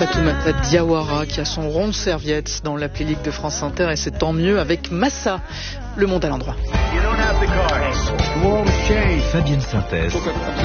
Fatoumata Diawara qui a son rond de serviette dans l'appli Ligue de France Inter, et c'est tant mieux avec Massa, Le Monde à l'endroit. Fabienne Synthèse.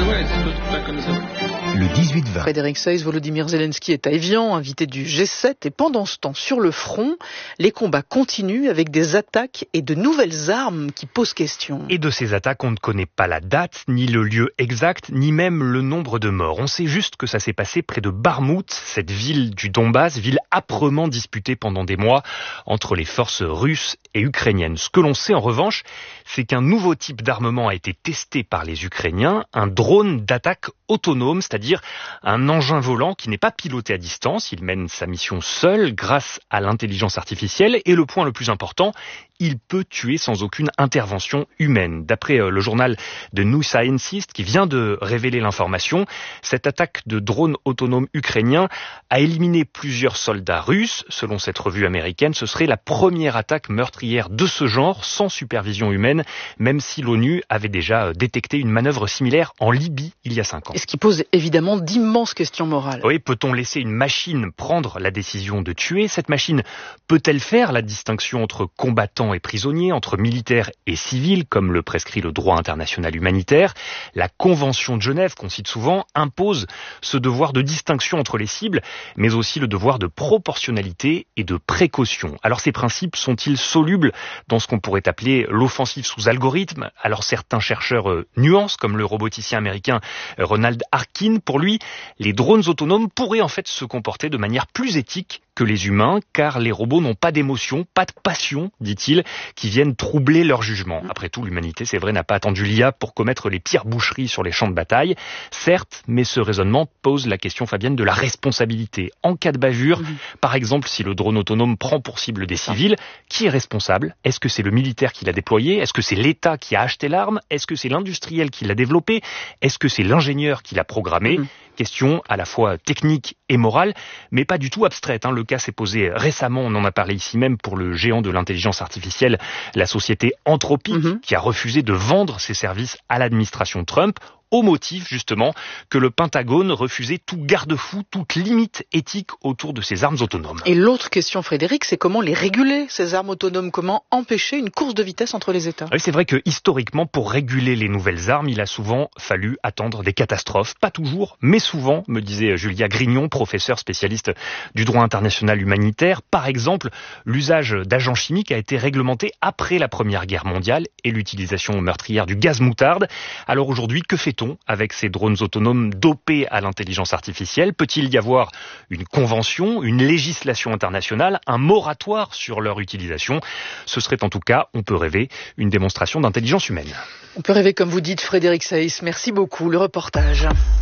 Le 18-20. Frédéric Seyss, Volodymyr Zelensky est à Évian, invité du G7, et pendant ce temps, sur le front, les combats continuent avec des attaques et de nouvelles armes qui posent question. Et de ces attaques, on ne connaît pas la date, ni le lieu exact, ni même le nombre de morts. On sait juste que ça s'est passé près de Barmout, cette ville du Donbass, ville âprement disputée pendant des mois entre les forces russes et ukrainiennes. Ce que l'on sait en revanche, c'est qu'un nouveau type d'armement a été testé par les Ukrainiens, un drone d'attaque autonome, c'est-à-dire un engin volant qui n'est pas piloté à distance. Il mène sa mission seul grâce à l'intelligence artificielle, et le point le plus important, il peut tuer sans aucune intervention humaine. D'après le journal de New Scientist qui vient de révéler l'information, cette attaque de drone autonome ukrainien a éliminé plusieurs soldats russes. Selon cette revue américaine, ce serait la première attaque meurtrière de ce genre sans supervision humaine, même si l'ONU avait déjà détecté une manœuvre similaire en Libye il y a 5 ans. Et ce qui pose évidemment d'immenses questions morales. Oui, peut-on laisser une machine prendre la décision de tuer ? Cette machine peut-elle faire la distinction entre combattants et prisonniers, entre militaires et civils, comme le prescrit le droit international humanitaire ? La Convention de Genève, qu'on cite souvent, impose ce devoir de distinction entre les cibles, mais aussi le devoir de proportionnalité et de précaution. Alors ces principes sont-ils solubles dans ce qu'on pourrait appeler l'offensive sous algorithme ? Alors certains chercheurs nuancent, comme le roboticien américain Ronald Harkin. Pour lui, les drones autonomes pourraient en fait se comporter de manière plus éthique que les humains, car les robots n'ont pas d'émotion, pas de passion, dit-il, qui viennent troubler leur jugement. Après tout, l'humanité, c'est vrai, n'a pas attendu l'IA pour commettre les pires boucheries sur les champs de bataille. Certes, mais ce raisonnement pose la question, Fabienne, de la responsabilité. En cas de bavure, par exemple, si le drone autonome prend pour cible des civils, qui est responsable ? Est-ce que c'est le militaire qui l'a déployé ? Est-ce que c'est l'État qui a acheté l'arme ? Est-ce que c'est l'industriel qui l'a développé ? Est-ce que c'est l'ingénieur qui l'a programmé ? Question à la fois technique et morale, mais pas du tout abstraite. Le cas s'est posé récemment, on en a parlé ici même, pour le géant de l'intelligence artificielle, la société Anthropic, qui a refusé de vendre ses services à l'administration Trump, au motif justement que le Pentagone refusait tout garde-fou, toute limite éthique autour de ces armes autonomes. Et l'autre question, Frédéric, c'est comment les réguler, ces armes autonomes ? Comment empêcher une course de vitesse entre les États ? Oui, c'est vrai que historiquement, pour réguler les nouvelles armes, il a souvent fallu attendre des catastrophes. Pas toujours, mais souvent, me disait Julia Grignon, professeure spécialiste du droit international humanitaire. Par exemple, l'usage d'agents chimiques a été réglementé après la Première Guerre mondiale et l'utilisation meurtrière du gaz moutarde. Alors aujourd'hui, que fait-on avec ces drones autonomes dopés à l'intelligence artificielle ? Peut-il y avoir une convention, une législation internationale, un moratoire sur leur utilisation ? Ce serait en tout cas, on peut rêver, une démonstration d'intelligence humaine. On peut rêver, comme vous dites, Frédéric Seyss. Merci beaucoup. Le reportage.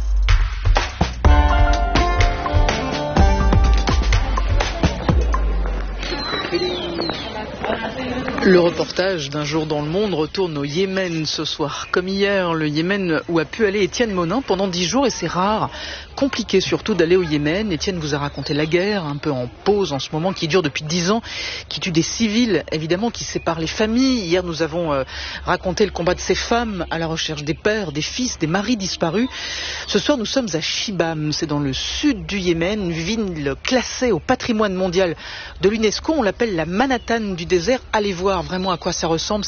Le reportage d'un jour dans le monde retourne au Yémen ce soir. Comme hier, le Yémen où a pu aller Étienne Monin pendant 10 jours, et c'est rare, compliqué surtout d'aller au Yémen. Étienne vous a raconté la guerre, un peu en pause en ce moment, qui dure depuis 10 ans, qui tue des civils, évidemment, qui sépare les familles. Hier, nous avons raconté le combat de ces femmes à la recherche des pères, des fils, des maris disparus. Ce soir, nous sommes à Shibam, c'est dans le sud du Yémen, une ville classée au patrimoine mondial de l'UNESCO. On l'appelle la Manhattan du désert. Allez voir vraiment à quoi ça ressemble.